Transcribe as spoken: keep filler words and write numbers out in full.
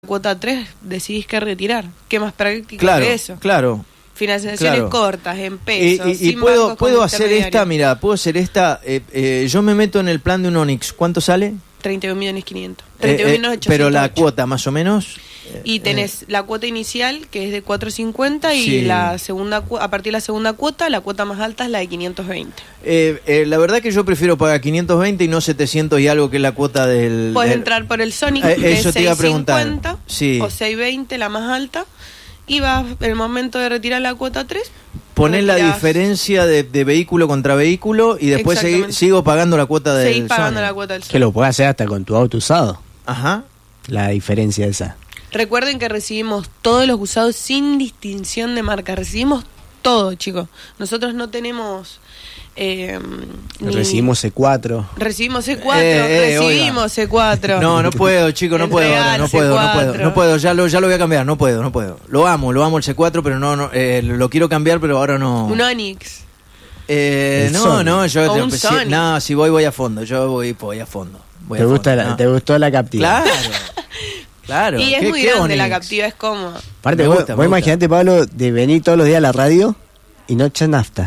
cuota tres decidís que retirar. ¿Qué más práctico claro, que eso? Claro. Financiaciones claro. cortas, en pesos. Y, y, y puedo, puedo hacer esta, mira, puedo hacer esta. Eh, eh, yo me meto en el plan de un Onix. ¿Cuánto sale? treinta y un millones quinientos. treinta y un millones ochocientos. Pero la cuota, más o menos. Y tenés eh, la cuota inicial, que es de cuatrocientos cincuenta, y sí. la segunda a partir de la segunda cuota, la cuota más alta es la de quinientos veinte. Eh, eh, la verdad que yo prefiero pagar quinientos veinte y no setecientos y algo, que es la cuota del... Puedes del... entrar por el Sonic, eh, que eso es te iba a preguntar. seiscientos cincuenta sí. o seiscientos veinte, la más alta, y vas, en el momento de retirar la cuota tres... Poner la diferencia de, de vehículo contra vehículo y después seguir, sigo pagando la cuota del Seguís pagando Sonic. la cuota del Sonic. Que lo puedes hacer hasta con tu auto usado. Ajá. La diferencia esa. Recuerden que recibimos todos los usados sin distinción de marca. Recibimos todo, chicos. Nosotros no tenemos... Eh, ni... Recibimos C cuatro. Recibimos C cuatro, eh, eh, recibimos oiga. C cuatro. No, no puedo, chicos, no puedo, ahora, no puedo, no puedo, no puedo, ya lo, ya lo voy a cambiar, no puedo, no puedo. Lo amo, lo amo el C cuatro, pero no, no eh, lo quiero cambiar, pero ahora no. Un Onix. Eh, no, Sony. no, yo o un si, Sony. no, si voy voy a fondo, yo voy voy a fondo. Voy ¿Te, a gusta fondo, la, no. ¿Te gustó la Captiva? Claro. Claro. Y es ¿Qué, muy qué grande Onix? la Captiva, es cómoda. Aparte, Me vos, gusta, vos me imaginate, Pablo, de venir todos los días a la radio y no echar nafta.